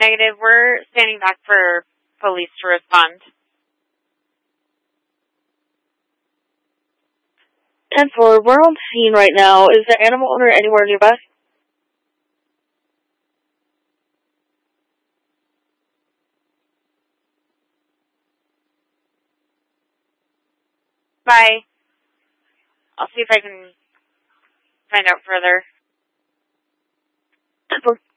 Negative. We're standing back for police to respond. 10-4, we're on scene right now. Is the animal owner anywhere nearby? Bye. I'll see if I can find out further. 10-4.